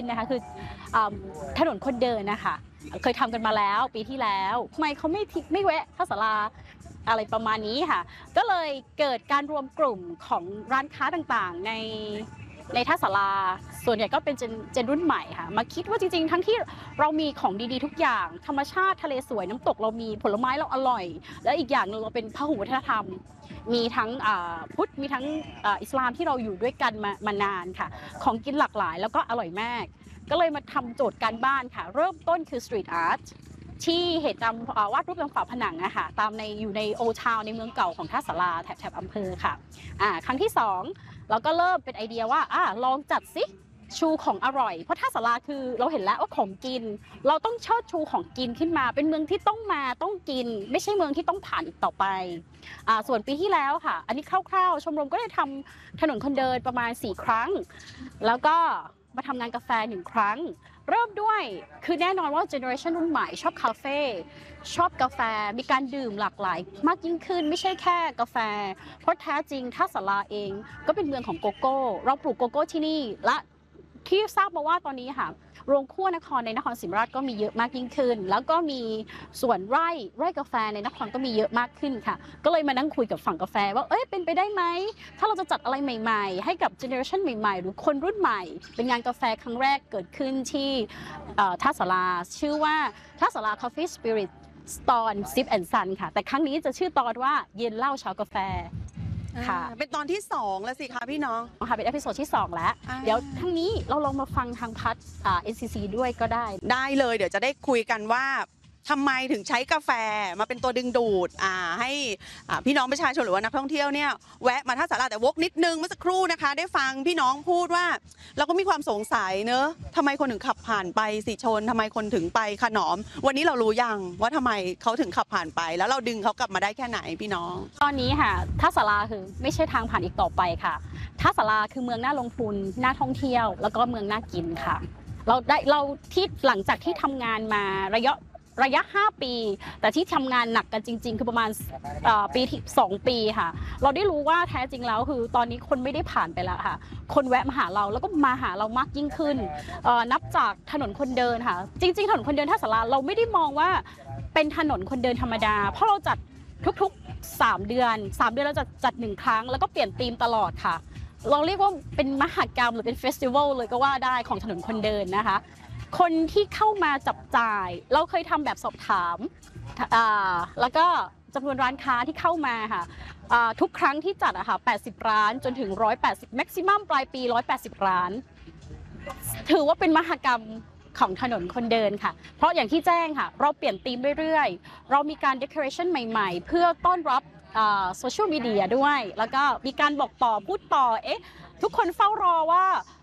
นะคะคือถนนคนเดินนะคะเคยทำกันมาแล้วปีที่แล้วทำไมเขาไม่แวะท่าศาลาอะไรประมาณนี้ค่ะก็เลยเกิดการรวมกลุ่มของร้านค้าต่างๆในท่าศาลาส่วนใหญ่ก็เป็นเจนรุ่นใหม่ค่ะมาคิดว่าจริงๆทั้งที่เรามีของดีๆทุกอย่างธรรมชาติทะเลสวยน้ำตกเรามีผลไม้เราอร่อยและอีกอย่างนึงเราเป็นพหุวัฒนธรรมมีทั้งพุทธมีทั้งอิสลามที่เราอยู่ด้วยกันมานานค่ะของกินหลากหลายแล้วก็อร่อยมากก็เลยมาทำโจทย์การบ้านค่ะเริ่มต้นคือสตรีทอาร์ตที่เหตุจำวาดรูปตามฝาผนังนะคะตามอยู่ในโอทาวในเมืองเก่าของท่าศาลาแถบอำเภอค่ะครั้งที่2เราก็เริ่มเป็นไอเดียว่าลองจัดสิชูของอร่อยเพราะท่าศาลาคือเราเห็นแล้วว่าของกินเราต้องเชิดชูของกินขึ้นมาเป็นเมืองที่ต้องมาต้องกินไม่ใช่เมืองที่ต้องผ่านอีกต่อไปส่วนปีที่แล้วค่ะอันนี้คร่าวๆชมรมก็ได้ทำถนนคนเดินประมาณ4 ครั้งแล้วก็มาทำงานกาแฟ1 ครั้งเริ่มด้วยคือแน่นอนว่าเจเนอเรชันรุ่นใหม่ชอบคาเฟ่ชอบกาแฟมีการดื่มหลากหลายมากยิ่งขึ้นไม่ใช่แค่กาแฟเพราะแท้จริงท่าศาลาเองก็เป็นเมืองของโกโก้เราปลูกโกโก้ที่นี่และที่ทราบมาว่าตอนนี้ค่ะโรงคั่วนครในนครศรีธรรมราชก็มีเยอะมากยิ่งขึ้นแล้วก็มีสวนไร่กาแฟในนครก็มีเยอะมากขึ้นค่ะก็เลยมานั่งคุยกับฝั่งกาแฟว่าเป็นไปได้ไหมถ้าเราจะจัดอะไรใหม่ๆให้กับเจเนอเรชันใหม่ๆหรือคนรุ่นใหม่เป็นงานกาแฟครั้งแรกเกิดขึ้นที่ท่าศาลาชื่อว่าท่าศาลา Coffee Spirit ตอน Sip and Sun ค่ะแต่ครั้งนี้จะชื่อตอนว่าเย็นเหล้าเช้ากาแฟค่ะเป็นตอนที่2แล้วสิคะพี่น้องค่ะเป็นเอพิโซดที่2แล้วเดี๋ยวทั้งนี้เราลองมาฟังทางพัฒน์NCC ด้วยก็ได้เลยเดี๋ยวจะได้คุยกันว่าทำไมถึงใช้กาแฟมาเป็นตัวดึงดูดให้พี่น้องประชาชนหรือว่านักท่องเที่ยวเนี่ยแวะมาท่าศาลาแต่วกนิดนึงเมื่อสักครู่นะคะได้ฟังพี่น้องพูดว่าเราก็มีความสงสัยเนอะทำไมคนถึงขับผ่านไปสิชนทำไมคนถึงไปขนอมวันนี้เรารู้ยังว่าทำไมเขาถึงขับผ่านไปแล้วเราดึงเขากลับมาได้แค่ไหนพี่น้องตอนนี้ค่ะท่าศาลาคือไม่ใช่ทางผ่านอีกต่อไปค่ะท่าศาลาคือเมืองน่าลงทุนน่าท่องเที่ยวแล้วก็เมืองน่ากินค่ะเราที่หลังจากที่ทำงานมาระยะ5 ปีแต่ที่ทำงานหนักกันจริงๆคือประมาณปีที่2 ปีค่ะเราได้รู้ว่าแท้จริงแล้วคือตอนนี้คนไม่ได้ผ่านไปแล้วค่ะคนแวะมาหาเราแล้วก็มาหาเรามากยิ่งขึ้นนับจากถนนคนเดินค่ะจริงๆถนนคนเดินท่าศาลาเราไม่ได้มองว่าเป็นถนนคนเดินธรรมดาเพราะเราจัดทุกๆ3 เดือนเราจะจัด1 ครั้งแล้วก็เปลี่ยนธีมตลอดค่ะเราเรียกว่าเป็นมหกรรมหรือเป็นเฟสติวัลเลยก็ว่าได้ของถนนคนเดินนะคะคนที่เข้ามาจับจ่ายเราเคยทำแบบสอบถามแล้วก็จำนวนร้านค้าที่เข้ามาค่ะทุกครั้งที่จัดอะค่ะ80 ร้านจนถึง180แม็กซิมัมปลายปี180 ร้านถือว่าเป็นมหกรรมของถนนคนเดินค่ะเพราะอย่างที่แจ้งค่ะเราเปลี่ยนธีมเรื่อยๆเรามีการเดคอเรชันใหม่ๆเพื่อต้อนรับโซเชียลมีเดียด้วยแล้วก็มีการบอกต่อพูดต่อทุกคนเฝ้ารอว่า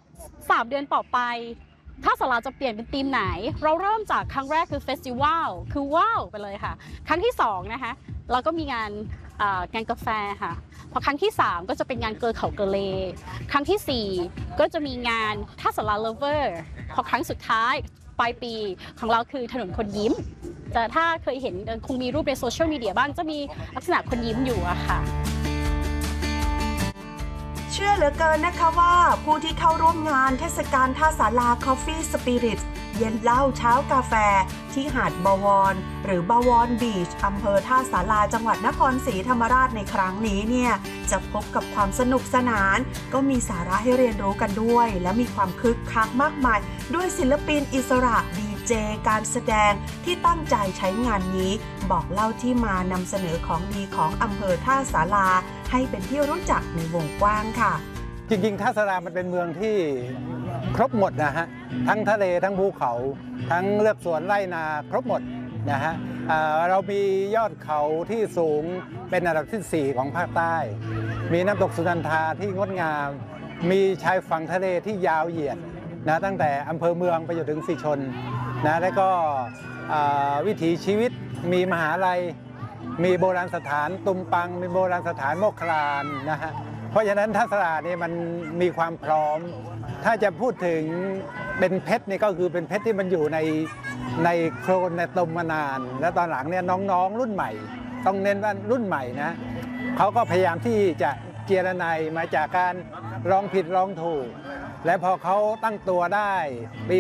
3 เดือนต่อไปถ้าศาลาจะเปลี่ยนเป็นธีมไหนเราเริ่มจากครั้งแรกคือเฟสติวัลคือว้าวไปเลยค่ะครั้งที่2นะคะเราก็มีงานกาแฟค่ะพอครั้งที่3ก็จะเป็นงานเกอเขาเกเลครั้งที่4ก็จะมีงานท่าศาลาเลเวอร์พอครั้งสุดท้ายปลายปีของเราคือถนนคนยิ้มแต่ถ้าเคยเห็นคงมีรูปในโซเชียลมีเดียบ้างจะมีลักษณะคนยิ้มอยู่อะค่ะเชื่อเหลือเกินนะคะว่าผู้ที่เข้าร่วมงานเทศกาลท่าศาลา Coffee Spirit เย็นเหล้าเช้ากาแฟที่หาดบวรหรือบวรบีชอำเภอท่าศาลาจังหวัดนครศรีธรรมราชในครั้งนี้เนี่ยจะพบกับความสนุกสนานก็มีสาระให้เรียนรู้กันด้วยและมีความคึกคักมากมายด้วยศิลปินอิสระดีเจการแสดงที่ตั้งใจใช้งานนี้บอกเล่าที่มานำเสนอของดีของอำเภอท่าศาลาให้เป็นที่รู้จักในวงกว้างค่ะจริงๆท่าศาลามันเป็นเมืองที่ครบหมดนะฮะทั้งทะเลทั้งภูเขาทั้งเลือกสวนไร่นาครบหมดนะฮะเรามียอดเขาที่สูงเป็นอันดับที่4ของภาคใต้มีน้ำตกสุนันทาที่งดงามมีชายฝั่งทะเลที่ยาวเหยียดนะตั้งแต่อำเภอเมืองไปจนถึงศรีชนนะแล้วก็วิถีชีวิตมีมหาลัยมีโบราณสถานตุมปังมีโบราณสถานโมกขลานนะฮะเพราะฉะนั้นท่าศาลาเนี่ยมันมีความพร้อมถ้าจะพูดถึงเป็นเพชรนี่ก็คือเป็นเพชรที่มันอยู่ในโคลนในตมมานานและตอนหลังเนี่ยน้องๆรุ่นใหม่ต้องเน้นว่ารุ่นใหม่นะเขาก็พยายามที่จะเจรไนมาจากการลองผิดลองถูกและพอเขาตั้งตัวได้ปี